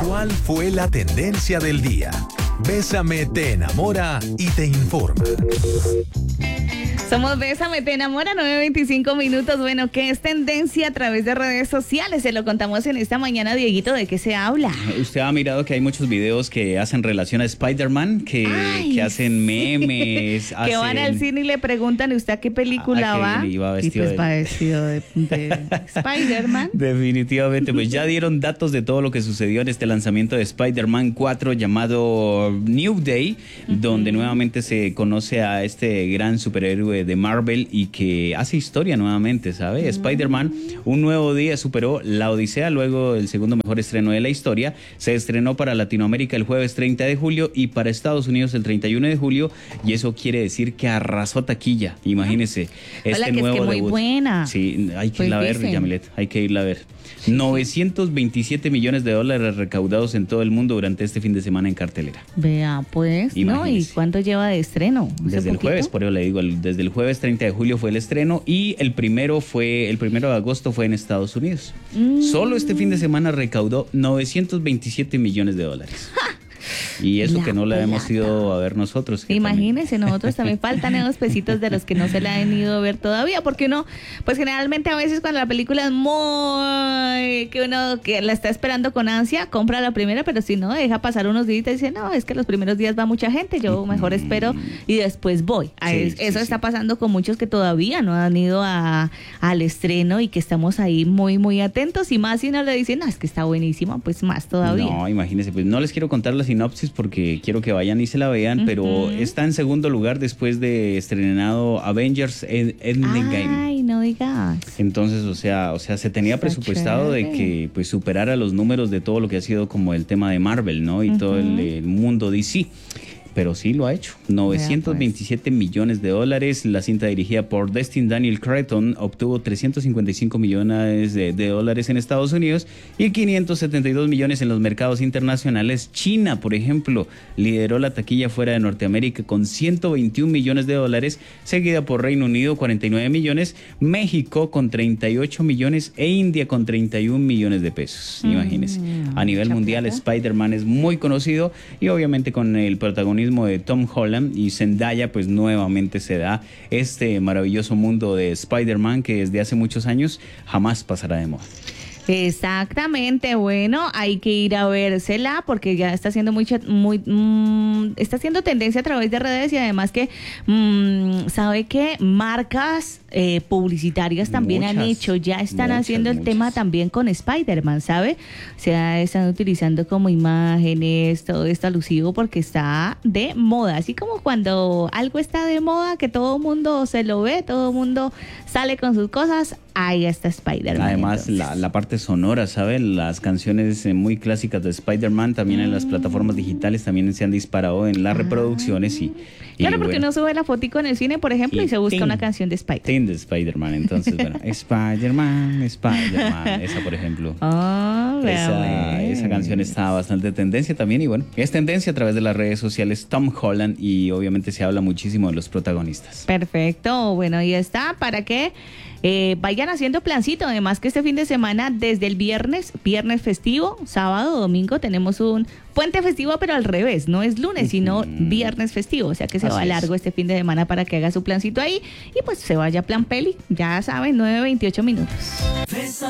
¿Cuál fue la tendencia del día? Bésame, te enamora y te informa. Somos Bésame, te enamora, 9:25 minutos. Bueno, ¿qué es tendencia a través de redes sociales? Se lo contamos en esta mañana, Dieguito, ¿de qué se habla? Usted ha mirado que hay muchos videos que hacen relación a Spider-Man, que hacen memes. Que van al cine y le preguntan, ¿usted a qué película va? Y va Y vestido pues va vestido de Spider-Man. Definitivamente, pues ya dieron datos de todo lo que sucedió en este lanzamiento de Spider-Man 4 llamado New Day, donde nuevamente se conoce a este gran superhéroe de Marvel y que hace historia nuevamente, ¿sabe? Spider-Man, un nuevo día, superó la Odisea, luego el segundo mejor estreno de la historia. Se estrenó para Latinoamérica el jueves 30 de julio y para Estados Unidos el 31 de julio, y eso quiere decir que arrasó taquilla. Imagínese, Hola, que nuevo es que muy debut. buena. Sí, hay que Pues irla a ver, dicen. Yamilet, hay que irla a ver. 927 millones de dólares recaudados en todo el mundo durante este fin de semana en cartelera. Vea, pues, ¿no? ¿Y Imagínese. cuánto lleva de estreno? ¿Hace Desde el poquito? jueves, por eso le digo, desde el jueves 30 de julio fue el estreno y el primero de agosto fue en Estados Unidos. Solo este fin de semana recaudó 927 millones de dólares. Y eso La que no la hemos plata. ido a ver nosotros. que Imagínense, nosotros también faltan esos pesitos de los que no se la han ido a ver todavía, porque uno, pues generalmente a veces cuando la película es muy, que uno que la está esperando con ansia, compra la primera, pero si no, deja pasar unos días y dice, no, es que los primeros días va mucha gente, yo mejor espero y después voy. Eso está pasando con muchos que todavía no han ido al estreno y que estamos ahí muy, muy atentos, y más si uno le dicen, no, es que está buenísima, pues más todavía. No, imagínense, pues no les quiero contar la sinopsis porque quiero que vayan y se la vean, pero está en segundo lugar después de estrenado Avengers Endgame. Ay, no digas. Entonces, o sea, se tenía Está presupuestado de chévere. que pues superara los números de todo lo que ha sido como el tema de Marvel, ¿no? Y todo el mundo DC. Pero sí lo ha hecho. 927 millones de dólares. La cinta dirigida por Destin Daniel Cretton obtuvo 355 millones de dólares en Estados Unidos y 572 millones en los mercados internacionales. China, por ejemplo, lideró la taquilla fuera de Norteamérica con 121 millones de dólares, seguida por Reino Unido, 49 millones, México con 38 millones e India con 31 millones de pesos. Imagínense. A nivel mucha mundial, plata. Spider-Man es muy conocido y obviamente con el protagonismo de Tom Holland y Zendaya, pues nuevamente se da este maravilloso mundo de Spider-Man que desde hace muchos años jamás pasará de moda. Exactamente, bueno, hay que ir a vérsela porque ya está haciendo está haciendo tendencia a través de redes, y además que sabe que marcas publicitarias también han hecho, ya están haciendo el tema también con Spider-Man, ¿sabe? O sea, están utilizando como imágenes, todo esto alusivo porque está de moda, así como cuando algo está de moda que todo el mundo se lo ve, todo el mundo sale con sus cosas, ahí está Spider-Man. Además, la parte sonora, ¿saben? Las canciones muy clásicas de Spider-Man también en las plataformas digitales también se han disparado en las reproducciones y Claro, porque bueno, uno sube la fotico en el cine, por ejemplo, y se busca tin, una canción de Spider-Man. tin de Spider-Man, entonces, bueno, Spider-Man, esa por ejemplo. Esa canción está bastante tendencia también y bueno, es tendencia a través de las redes sociales Tom Holland y obviamente se habla muchísimo de los protagonistas. Perfecto, bueno, ahí está, para que vayan haciendo plancito, además que este fin de semana, desde el viernes festivo, sábado, domingo, tenemos un puente festivo, pero al revés, no es lunes, sino viernes festivo, o sea que se Así va es. largo este fin de semana para que haga su plancito ahí y pues se vaya plan peli, ya saben, 9:28 minutos.